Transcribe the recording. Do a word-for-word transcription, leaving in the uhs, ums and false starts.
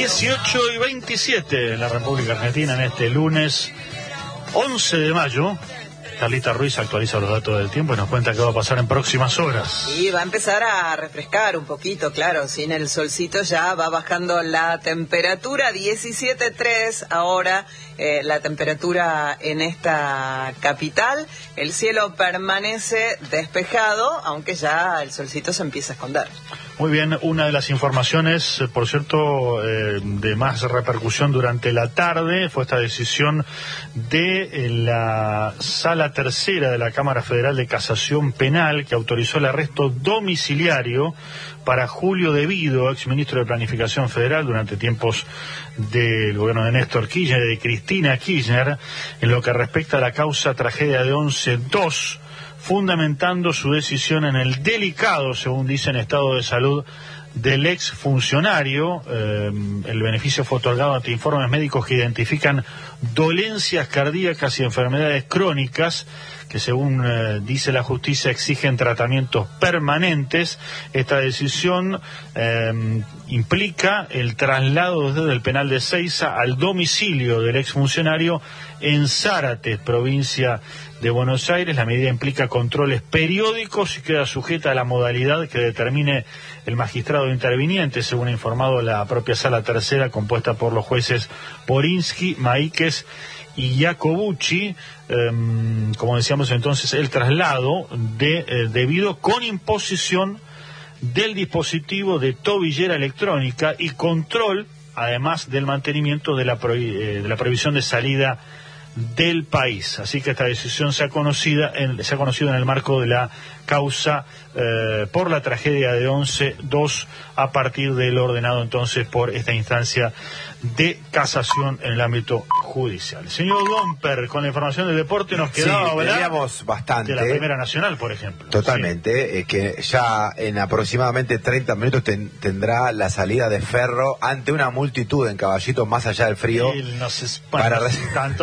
dieciocho y veintisiete en la República Argentina en este lunes once de mayo. Carlita Ruiz actualiza los datos del tiempo y nos cuenta qué va a pasar en próximas horas. Y va a empezar a refrescar un poquito, claro, sin el solcito ya va bajando la temperatura, diecisiete punto tres ahora eh, la temperatura en esta capital. El cielo permanece despejado, aunque ya el solcito se empieza a esconder. Muy bien, una de las informaciones, por cierto, eh, de más repercusión durante la tarde fue esta decisión de eh, la Sala Tercera de la Cámara Federal de Casación Penal, que autorizó el arresto domiciliario para Julio De Vido, exministro de Planificación Federal durante tiempos del gobierno de Néstor Kirchner y de Cristina Kirchner, en lo que respecta a la causa tragedia de once dos, fundamentando su decisión en el delicado, según dicen, estado de salud del ex funcionario. Eh, el beneficio fue otorgado ante informes médicos que identifican dolencias cardíacas y enfermedades crónicas que, según eh, dice la justicia, exigen tratamientos permanentes. Esta decisión eh, implica el traslado desde el penal de Ezeiza al domicilio del exfuncionario en Zárate, provincia de Buenos Aires. La medida implica controles periódicos y queda sujeta a la modalidad que determine el magistrado interviniente, según ha informado la propia Sala Tercera, compuesta por los jueces Porinsky, Maíquez y Jacobucci. Eh, como decíamos entonces, el traslado de eh, debido con imposición del dispositivo de tobillera electrónica y control, además del mantenimiento de la, prohi eh, de la prohibición de salida del país. Así que esta decisión se ha conocido en, se ha conocido en el marco de la causa eh, por la tragedia de once dos, a partir del ordenado entonces por esta instancia de casación en el ámbito judicial. Señor Domper, con la información del deporte nos quedaba sí, hablar teníamos bastante de la Primera Nacional, por ejemplo. Totalmente, sí. eh, que ya en aproximadamente treinta minutos ten, tendrá la salida de Ferro ante una multitud en Caballito, más allá del frío. Y no se, para tanto